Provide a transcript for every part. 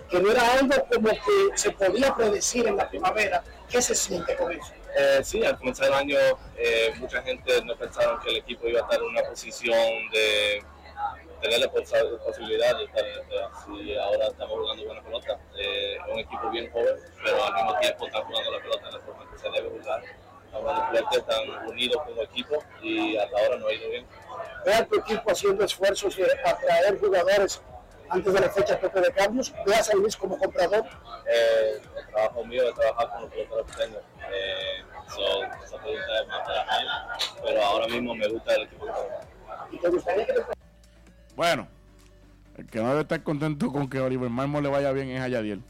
que no era algo como que se podía predecir en la primavera. ¿Qué se siente con eso? Sí, al comenzar el año mucha gente no pensaron que el equipo iba a estar en una posición de tener la posibilidad de estar si ahora estamos jugando buena pelota. Es un equipo bien joven, pero al mismo tiempo están jugando la pelota de la forma que se debe jugar. Los jugadores están unidos como equipo y hasta ahora no ha ido bien. Vea tu equipo haciendo esfuerzos de atraer jugadores antes de la fecha tope de cambios. Veas a Luis como comprador. El trabajo mío es trabajar con los peloteros que tengo. Esa pregunta es más para mí, pero ahora mismo me gusta el equipo que tengo. ¿Y te gustaría que te... Bueno, el que no debe estar contento con que Oliver Marmol le vaya bien es a Yadiel.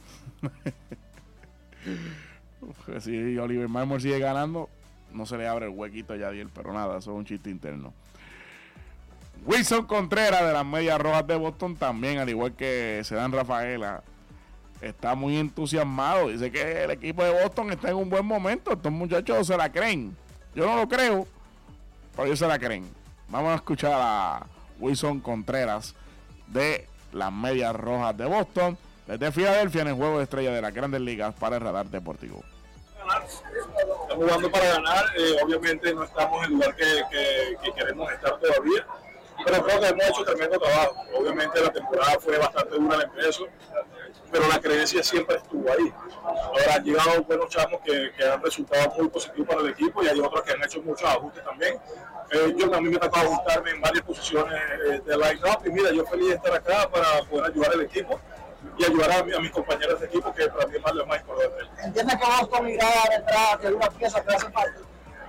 Si Oliver Marmol sigue ganando, no se le abre el huequito a Yadiel, pero nada, eso es un chiste interno. Wilson Contreras de las Medias Rojas de Boston también, al igual que Sedan Rafaela, está muy entusiasmado. Dice que el equipo de Boston está en un buen momento. Estos muchachos se la creen. Yo no lo creo, pero ellos se la creen. Vamos a escuchar a Wilson Contreras de las Medias Rojas de Boston desde Filadelfia en el juego de estrella de las Grandes Ligas para el Radar Deportivo. Estamos jugando para ganar, obviamente no estamos en el lugar que queremos estar todavía, pero creo que hemos hecho tremendo trabajo. Obviamente la temporada fue bastante dura al empiezo, pero la creencia siempre estuvo ahí. Ahora han llegado buenos chamos que han resultado muy positivos para el equipo y hay otros que han hecho muchos ajustes también. Yo también me he tocado ajustarme en varias posiciones de line-up y mira, yo feliz de estar acá para poder ayudar al equipo y ayudar a mis compañeros de equipo, que para mí es lo más importante. ¿Entiendes que Boston irá detrás de una pieza que hace falta?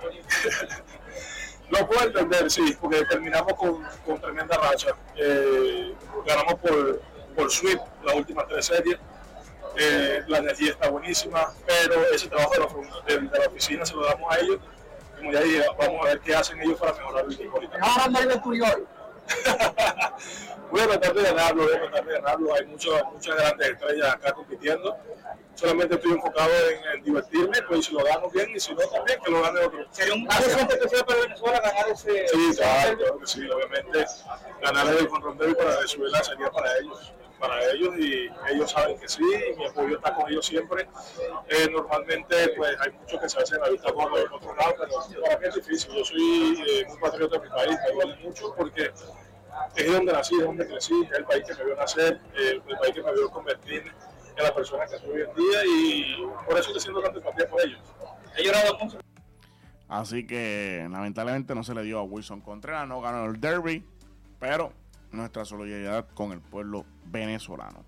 Lo puedo entender, sí, porque terminamos con tremenda racha. Ganamos por sweep las últimas 3 series. La energía está buenísima, pero ese trabajo de la oficina se lo damos a ellos. Como ya dije, vamos a ver qué hacen ellos para mejorar el equipo ahorita. Ahora anda el tuyo hoy. Voy a tratar de ganarlo, Hay muchas grandes estrellas acá compitiendo. Solamente estoy enfocado en divertirme, pues si lo gano bien y si no también que lo gane otro. Sería un suerte que sea para Venezuela ganar ese... Sí, claro que sí, obviamente ganar el Conrondero para Venezuela sería para ellos y ellos saben que sí, y mi apoyo está con ellos siempre. Normalmente pues hay muchos que se hacen la vista gorda en otro lado, pero para mí es difícil. Yo soy muy patriota de mi país, me duele mucho porque es donde nací, es donde crecí, es el país que me vio nacer, el país que me vio convertirme en la persona que soy hoy en día y por eso estoy siendo tanta empatía por ellos. He llorado mucho. Así que lamentablemente no se le dio a Wilson Contreras, no ganó el derby, pero nuestra solidaridad con el pueblo venezolano.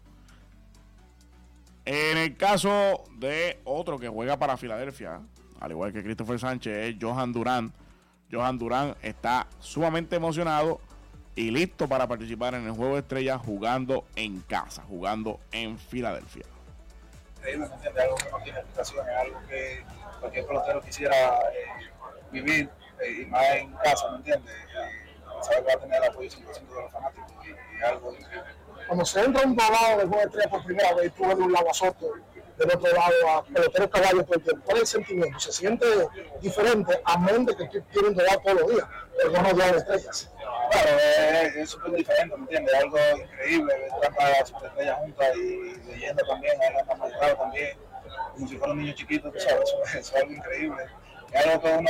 En el caso de otro que juega para Filadelfia, al igual que Christopher Sánchez, es Johan Durán. Johan Durán está sumamente emocionado y listo para participar en el juego de estrellas jugando en casa, jugando en Filadelfia. Algo que no tiene explicación, es algo que cualquier pelotero quisiera vivir y más en casa, ¿me entiendes? Sabe que va a tener el apoyo 100% de los fanáticos y es algo increíble. Cuando se entra un doblado de juego de estrella por primera vez, tú ves de un lado a Soto, del otro lado a peloteros caballos todo el tiempo. ¿Cuál es el sentimiento? ¿Se siente diferente a menos de que tú tienes un doblado todos los días? Pero no nos de estrellas. Claro, es súper diferente, ¿me entiendes? Algo increíble, ver tantas superestrellas juntas y leyendo también, hablando más también, como si fuera un niño chiquito, tú sabes, eso es algo increíble. Es algo que uno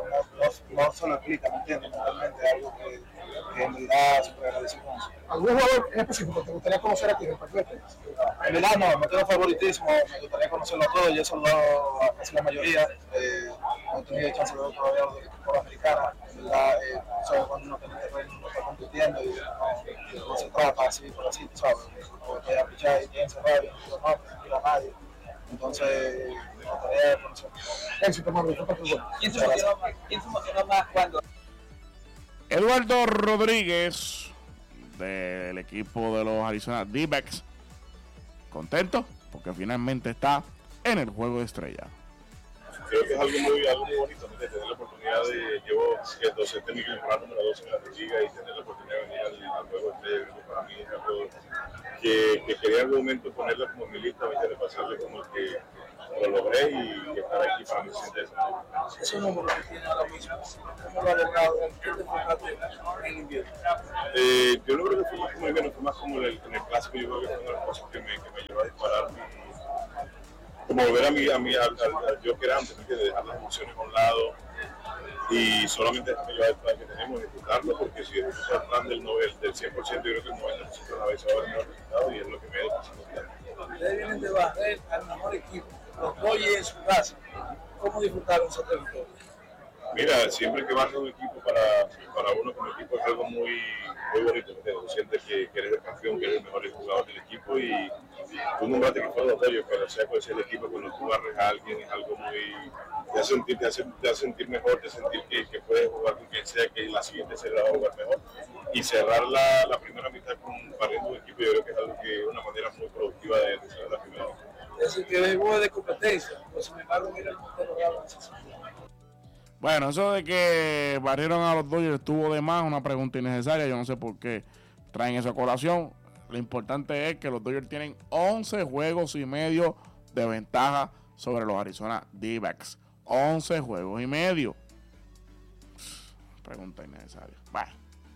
no se lo explica, ¿me entiendes? Mentalmente, es algo que en verdad súper agradecido con eso. ¿Algún jugador en específico te gustaría conocer aquí en el partido? En verdad no tengo favoritismo, me gustaría conocerlo a todos, y eso lo hace la mayoría. No he tenido chance de ver todavía los equipos por americana. En verdad, sabes cuando uno está compitiendo y no se trata así, por así, tú sabes, porque te pichar y tienes cerrado y no tira a nadie. Entonces, me gustaría conocerlo. Éxito, Manuel. ¿Quién se emocionó más cuando? Eduardo Rodríguez del equipo de los Arizona D-backs, contento porque finalmente está en el juego de estrella. Creo que es algo muy bonito, ¿no? Tener la oportunidad de, llevo 12 técnicos temporada número 2 en la liga y tener la oportunidad de venir al juego de estrella, creo que para mí es algo que quería en algún momento ponerla como en mi lista, de pasarle como el que lo logré y estar aquí para mí siente eso. Ese número que tiene ahora mismo, ¿cómo lo ha logrado? ¿Qué te enfocaste en el invierno? Yo no creo que fue más como el invierno, fue más como en el clásico. Yo creo que fue una de las cosas que me ayudó a disparar como volver al yo que era antes, ¿no? Que dejar las emociones a un lado y solamente llevar el plan que tenemos, disfrutarlo, porque si es el plan del 100%, yo creo que el 90% de la vez va a haber mejor resultado y es lo que me da. Ustedes vienen de barrer al mejor equipo, los Dodgers en su casa. ¿Cómo disfrutaron esa victoria? Mira, siempre que vas a un equipo para uno como equipo es algo muy bonito, ¿no? Sientes que eres el campeón, que eres el mejor jugador del equipo y tú nombraste que fue los Dodgers, pero sea cual sea el equipo, cuando tú barres a alguien es algo muy... te hace sentir mejor, te hace sentir que puedes jugar con quien sea, que la siguiente se la va a jugar mejor. Y cerrar la primera mitad con barriendo un equipo, yo creo que es algo que es una manera muy productiva de cerrar la primera mitad. Es decir, que hubo de competencia, pues sin embargo, mira el Montero Bravo en ese sentido. Bueno, eso de que barrieron a los Dodgers estuvo de más, una pregunta innecesaria. Yo no sé por qué traen esa colación. Lo importante es que los Dodgers tienen 11 juegos y medio de ventaja sobre los Arizona D-backs. 11 juegos y medio. Pregunta innecesaria. Bueno.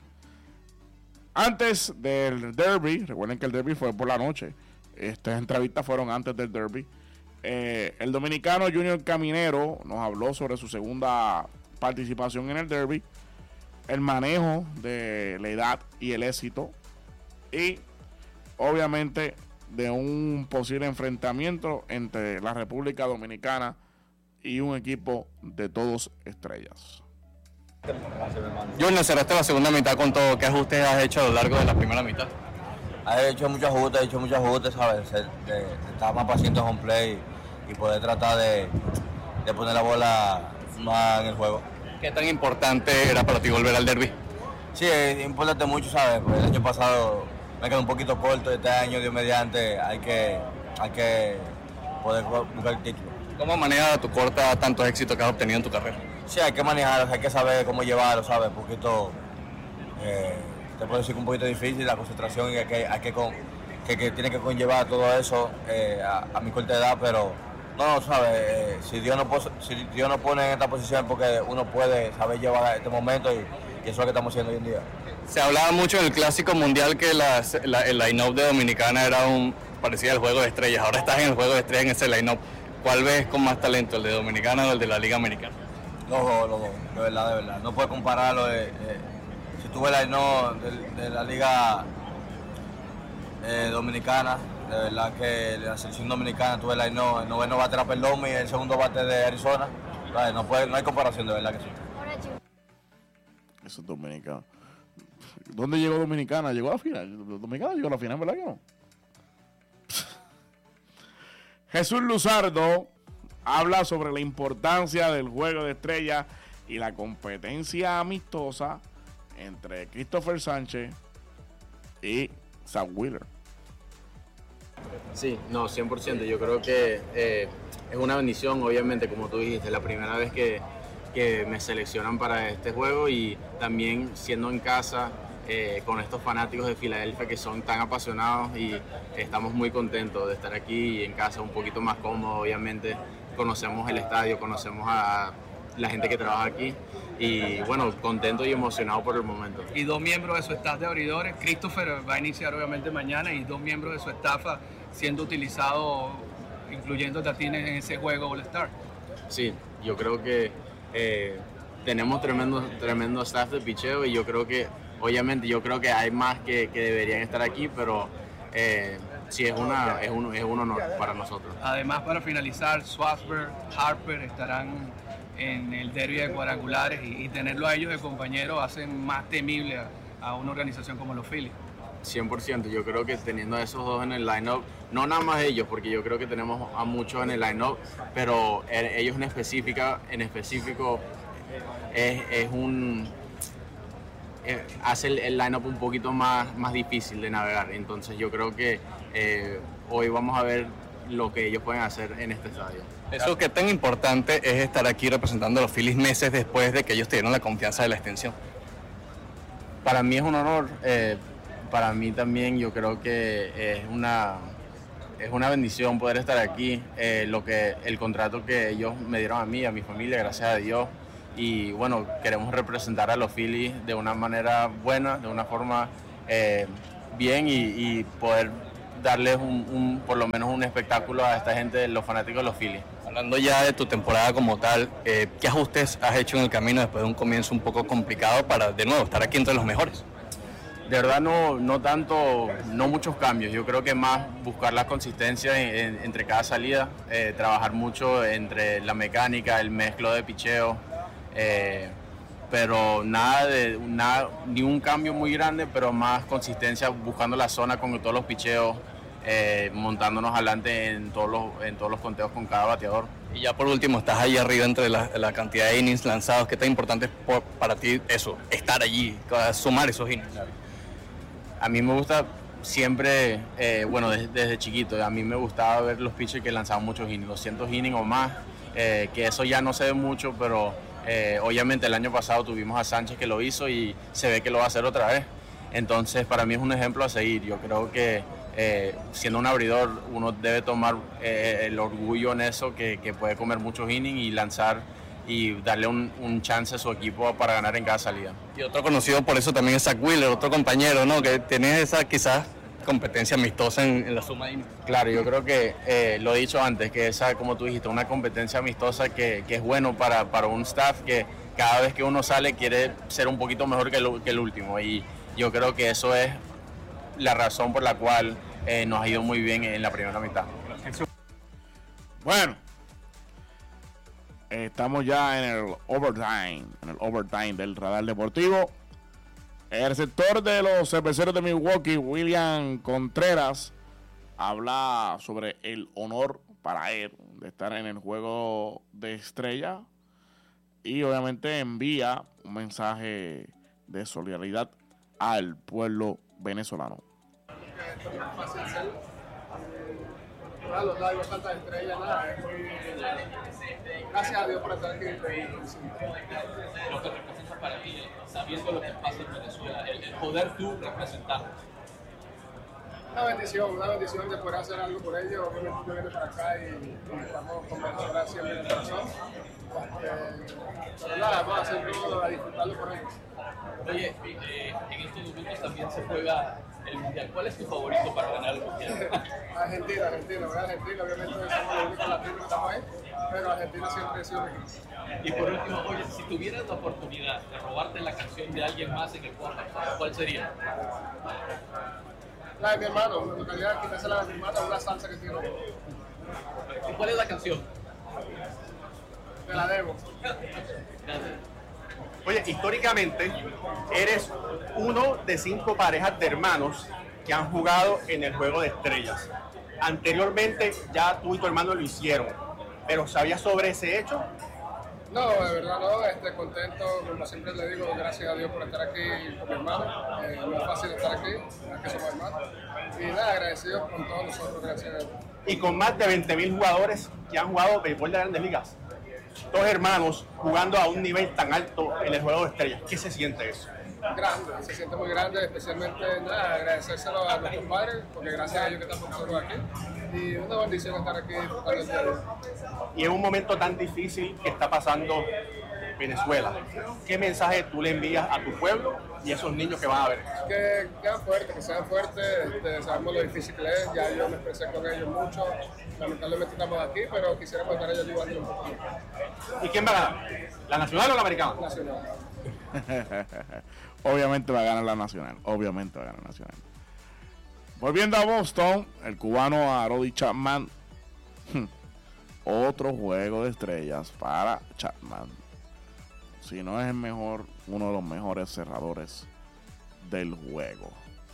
Antes del derby, recuerden que el derby fue por la noche. Estas entrevistas fueron antes del derby. El dominicano Junior Caminero nos habló sobre su segunda participación en el derby, el manejo de la edad y el éxito, y obviamente de un posible enfrentamiento entre la República Dominicana y un equipo de todos estrellas. Junior, cerraste la segunda mitad con todo. ¿Qué ajustes has hecho a lo largo de la primera mitad? He hecho muchos ajustes, ¿sabes? De estar más paciente en home play y poder tratar de poner la bola más en el juego. ¿Qué tan importante era para ti volver al derby? Sí, es importante mucho, ¿sabes? Pues el año pasado me quedé un poquito corto, este año, Dios mediante, hay que poder buscar el título. ¿Cómo manejas tu corta tantos éxitos que has obtenido en tu carrera? Sí, hay que manejarlos, hay que saber cómo llevarlo, ¿sabes? Un poquito, te puedo decir que un poquito difícil la concentración y que tiene que conllevar todo eso a mi corta edad, pero no, ¿sabes? Si Dios no pone en esta posición porque uno puede saber llevar este momento y eso es lo que estamos haciendo hoy en día. Se hablaba mucho en el Clásico Mundial que el line-up de Dominicana era parecía el Juego de Estrellas. Ahora estás en el Juego de Estrellas en ese line-up. ¿Cuál ves con más talento, el de Dominicana o el de la Liga Americana? Los dos, de verdad. No puedes compararlo. Si tú ves el line-up de la Liga Dominicana, de verdad que la selección dominicana, tú ves el noveno bate era Perdomo y el segundo bate de Arizona. No hay comparación, de verdad que sí. Eso es Dominicana. ¿Dónde llegó Dominicana? ¿Llegó a la final? Dominicana llegó a la final, ¿verdad que no? Jesús Luzardo habla sobre la importancia del Juego de Estrellas y la competencia amistosa entre Christopher Sánchez y Zach Wheeler. Sí, no, 100%. Yo creo que es una bendición, obviamente, como tú dijiste, la primera vez que me seleccionan para este juego y también siendo en casa con estos fanáticos de Filadelfia que son tan apasionados y estamos muy contentos de estar aquí en casa un poquito más cómodo, obviamente. Conocemos el estadio, conocemos a la gente que trabaja aquí y bueno, contento y emocionado por el momento. Y dos miembros de su staff de abridores, Christopher va a iniciar obviamente mañana y dos miembros de su staff siendo utilizados, incluyendo a ti en ese juego All-Star. Sí, yo creo que tenemos tremendo staff de picheo y yo creo que, obviamente, hay más que deberían estar aquí, pero sí, es un honor para nosotros. Además, para finalizar, Schwarber, Harper estarán en el derbi de cuadrangulares y tenerlo a ellos de compañeros hace más temible a una organización como los Phillies. 100%, yo creo que teniendo a esos dos en el line-up, no nada más ellos, porque yo creo que tenemos a muchos en el line-up, pero ellos en específico hace el line-up un poquito más difícil de navegar. Entonces yo creo que hoy vamos a ver lo que ellos pueden hacer en este estadio. Eso, ¿qué tan importante es estar aquí representando a los Phillies meses después de que ellos te dieron la confianza de la extensión? Para mí es un honor, para mí también yo creo que es una bendición poder estar aquí, el contrato que ellos me dieron a mí, a mi familia, gracias a Dios. Y bueno, queremos representar a los Phillies de una manera buena, de una forma bien y poder darles por lo menos un espectáculo a esta gente, los fanáticos de los Phillies. Hablando ya de tu temporada como tal, ¿qué ajustes has hecho en el camino después de un comienzo un poco complicado para de nuevo estar aquí entre los mejores? De verdad no muchos cambios. Yo creo que más buscar la consistencia entre cada salida, trabajar mucho entre la mecánica, el mezclo de picheo, pero ni un cambio muy grande, pero más consistencia buscando la zona con todos los picheos, montándonos adelante en todos los conteos con cada bateador. Y ya por último, estás ahí arriba entre la cantidad de innings lanzados. ¿Qué tan importante es para ti eso, estar allí, sumar esos innings? A mí me gusta siempre, desde chiquito, a mí me gustaba ver los pitchers que lanzaban muchos innings, 200 innings o más, que eso ya no se ve mucho, pero obviamente el año pasado tuvimos a Sánchez que lo hizo y se ve que lo va a hacer otra vez. Entonces para mí es un ejemplo a seguir. Yo creo que siendo un abridor uno debe tomar el orgullo en eso, que puede comer muchos innings y lanzar y darle un chance a su equipo para ganar en cada salida. Y otro conocido por eso también es Zach Wheeler, otro compañero, ¿no? Que tiene esa quizás competencia amistosa en la suma de innings. Claro, yo creo que lo he dicho antes, que esa, como tú dijiste, una competencia amistosa que es bueno para un staff que cada vez que uno sale quiere ser un poquito mejor que el último, y yo creo que eso es la razón por la cual nos ha ido muy bien en la primera mitad. Bueno, estamos ya en el overtime del Radar Deportivo. El receptor de los Cerveceros de Milwaukee, William Contreras, habla sobre el honor para él de estar en el Juego de Estrella y obviamente envía un mensaje de solidaridad al pueblo venezolano. Los labios, tantas estrellas, nada. Gracias a Dios por estar aquí. Lo que representa para ti, sabiendo lo que pasa en Venezuela, el poder tú representar. Una bendición de poder hacer algo por ellos. Obviamente yo vine para acá y estamos con Venezuela siempre en el corazón. Pero nada, vamos a hacerlo, a disfrutarlo por ellos. Oye, en estos momentos también se juega el Mundial. ¿Cuál es tu favorito para ganar el Mundial? Argentina, obviamente somos los únicos latinos que estamos ahí, pero Argentina siempre ha sido mi equipo. Y por último, oye, si tuvieras la oportunidad de robarte la canción de alguien más en el cuarto, ¿cuál sería? La de mi hermano, me tocaría quitársela a mi hermano, una salsa que tiene. ¿Y cuál es la canción? Te la debo. Oye, históricamente eres uno de 5 parejas de hermanos que han jugado en el Juego de Estrellas. Anteriormente ya tú y tu hermano lo hicieron, pero ¿sabías sobre ese hecho? No, de verdad no, contento, como siempre le digo, gracias a Dios por estar aquí con mi hermano. No es fácil estar aquí, es que somos hermanos. Y nada, agradecido con todos nosotros, gracias a Dios. Y con más de 20.000 jugadores que han jugado béisbol de Grandes Ligas. 2 hermanos jugando a un nivel tan alto en el Juego de Estrellas. ¿Qué se siente eso? Grande, se siente muy grande, especialmente agradecérselo a nuestros padres, porque gracias a ellos que estamos nosotros aquí. Y una bendición estar aquí disfrutando el día de hoy. Y en un momento tan difícil que está pasando Venezuela, ¿qué mensaje tú le envías a tu pueblo y a esos niños que van a ver? Que sean fuertes, sabemos lo difícil que es, ya yo me expresé con ellos mucho, lamentablemente estamos aquí, pero quisiera contar a ellos ayudando un poco. ¿Y quién va a ganar? ¿La nacional o la americana? Nacional. Obviamente va a ganar la nacional, Volviendo a Boston, el cubano Aroldis Chapman, otro Juego de Estrellas para Chapman. Si no es el mejor, uno de los mejores cerradores del juego.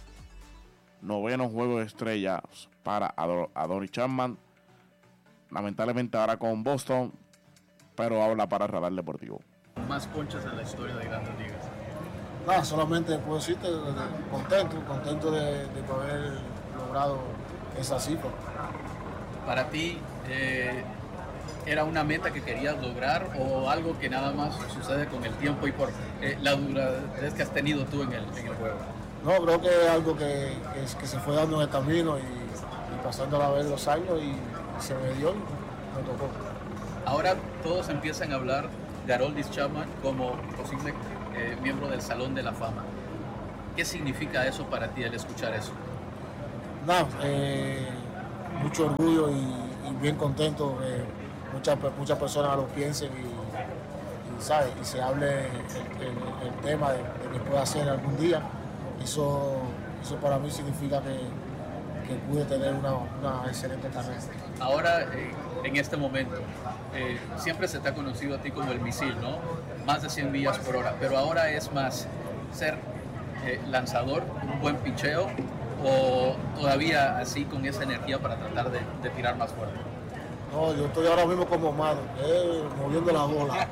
9º Juego de Estrellas para Aroldis Chapman. Lamentablemente ahora con Boston, pero habla para Radar Deportivo. Más ponchas en la historia de Grandes Ligas. Nada, solamente puedo decirte contento de haber logrado esa cifra. Para ti, ¿era una meta que querías lograr o algo que nada más sucede con el tiempo y por la dureza que has tenido tú en el juego? No, creo que es algo que se fue dando en el camino y pasando a ver los años y se me dio y me tocó. Ahora todos empiezan a hablar de Aroldis Chapman como posible miembro del Salón de la Fama. ¿Qué significa eso para ti al escuchar eso? nada, mucho orgullo y bien contento que muchas personas lo piensen y ¿sabes? Y se hable el tema de que pueda hacer algún día. Eso para mí significa que pude tener una excelente carrera. Ahora, en este momento, siempre se te ha conocido a ti como el misil, ¿no? Más de 100 millas por hora, pero ahora es más ser lanzador, un buen picheo, o todavía así con esa energía para tratar de tirar más fuerte. No, yo estoy ahora mismo como Mado, moviendo la bola.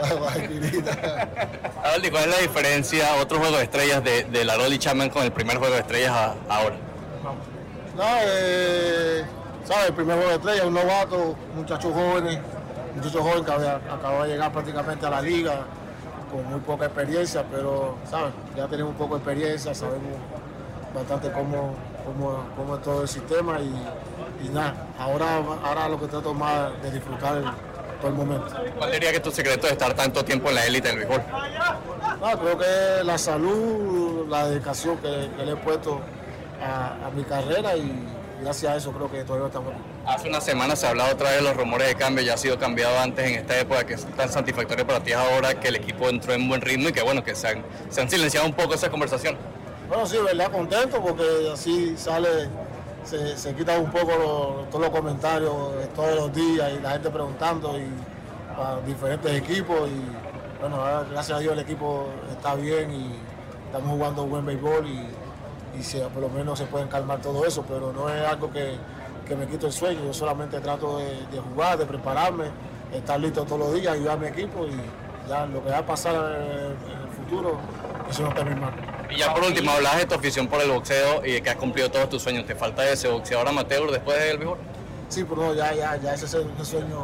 Aroldi, ¿cuál es la diferencia, otro juego de estrellas de la Aroldi Chapman con el primer juego de estrellas ahora? No, ¿sabes? El primer juego de estrellas, un novato, muchacho joven que acaba de llegar prácticamente a la liga con muy poca experiencia, pero, ¿sabes? Ya tenemos un poco de experiencia, sabemos bastante cómo es todo el sistema y nada, ahora lo que trato más de disfrutar todo el momento. ¿Cuál diría que es tu secreto de estar tanto tiempo en la élite del béisbol? No, creo que la salud, la dedicación que le he puesto a mi carrera y gracias a eso creo que todavía estamos aquí. Hace una semana se ha hablado otra vez de los rumores de cambio, ya ha sido cambiado antes en esta época, que es tan satisfactorio para ti ahora que el equipo entró en buen ritmo y que bueno, que se han silenciado un poco esa conversación. Bueno, sí, verdad, contento porque así se quitan un poco todos los comentarios todos los días y la gente preguntando y para diferentes equipos y bueno, ahora, gracias a Dios el equipo está bien y estamos jugando buen béisbol y por lo menos se pueden calmar todo eso, pero no es algo que me quito el sueño, yo solamente trato de jugar, de prepararme, estar listo todos los días, ayudar a mi equipo y ya lo que va a pasar en el futuro, eso no está en mis manos. Y ya por último, hablas de tu afición por el boxeo y de que has cumplido todos tus sueños. ¿Te falta ese boxeador amateur después del béisbol? Sí, pero no, ya ese es un sueño.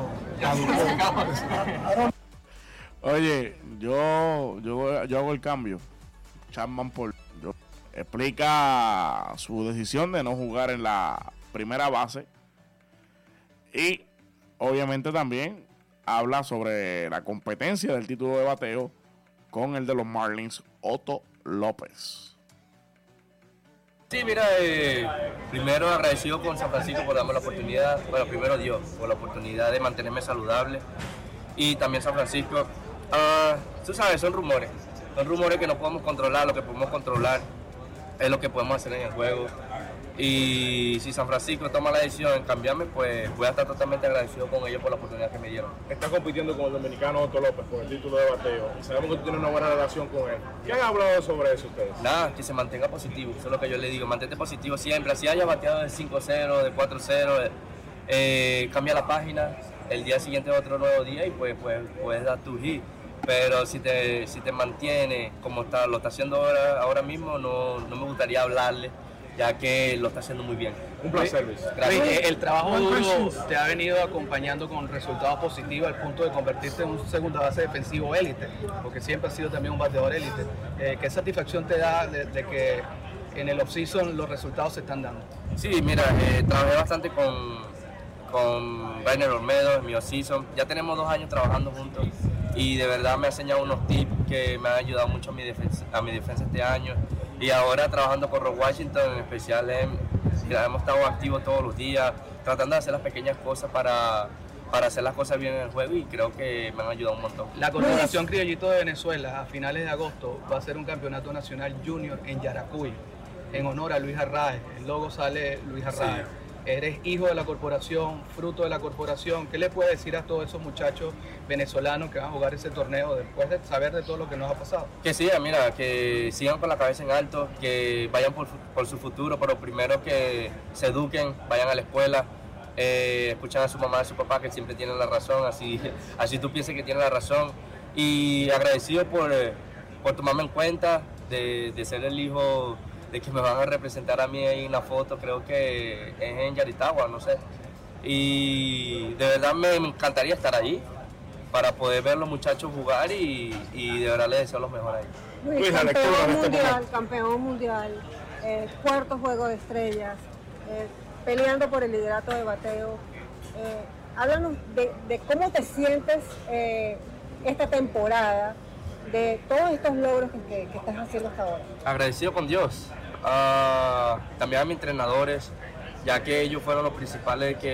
Oye, yo hago el cambio. Chapman explica su decisión de no jugar en la primera base y obviamente también habla sobre la competencia del título de bateo con el de los Marlins, Otto López. Sí, mira, primero agradecido con San Francisco por darme la oportunidad, bueno, primero Dios, por la oportunidad de mantenerme saludable y también San Francisco, tú sabes, son rumores que no podemos controlar, lo que podemos controlar es lo que podemos hacer en el juego y si San Francisco toma la decisión en cambiarme, pues voy a estar totalmente agradecido con ellos por la oportunidad que me dieron. Estás compitiendo con el dominicano Otto López por el título de bateo y sabemos que tú tienes una buena relación con él. ¿Qué han hablado sobre eso ustedes? Nada, que se mantenga positivo, eso es lo que yo le digo, mantente positivo siempre, así haya bateado de 5-0, de 4-0, cambia la página, el día siguiente es otro nuevo día y pues puedes dar tu hit. Pero si te mantiene como lo está haciendo ahora mismo, no me gustaría hablarle, ya que lo está haciendo muy bien. Un placer, Luis. Gracias. El trabajo duro te ha venido acompañando con resultados positivos al punto de convertirte en un segunda base defensivo élite, porque siempre has sido también un bateador élite. ¿Qué satisfacción te da de que en el off-season los resultados se están dando? Sí, mira, trabajé bastante con Rainer Olmedo en mi off-season. Ya tenemos 2 años trabajando juntos y de verdad me ha enseñado unos tips que me han ayudado mucho a mi defensa este año. Y ahora trabajando con Rob Washington, en especial hemos estado activos todos los días, tratando de hacer las pequeñas cosas para hacer las cosas bien en el juego y creo que me han ayudado un montón. La Corporación Criollito de Venezuela a finales de agosto va a ser un campeonato nacional junior en Yaracuy, en honor a Luis Arraez. El logo sale Luis Arraez. Sí. Eres hijo de la corporación, fruto de la corporación. ¿Qué le puedes decir a todos esos muchachos venezolanos que van a jugar ese torneo después de saber de todo lo que nos ha pasado? Que sigan, mira, que sigan con la cabeza en alto, que vayan por su futuro, pero primero que se eduquen, vayan a la escuela, escuchan a su mamá y a su papá que siempre tienen la razón, así tú piensas que tienen la razón. Y agradecido por tomarme en cuenta, de ser el hijo de que me van a representar a mí ahí en la foto, creo que es en Yaritagua, no sé. Y de verdad me encantaría estar allí para poder ver a los muchachos jugar y de verdad les deseo lo mejor ahí. Luis, campeón mundial, cuarto juego de estrellas, peleando por el liderato de bateo. Háblanos de cómo te sientes esta temporada, de todos estos logros que estás haciendo hasta ahora. Agradecido con Dios, también a mis entrenadores, ya que ellos fueron los principales que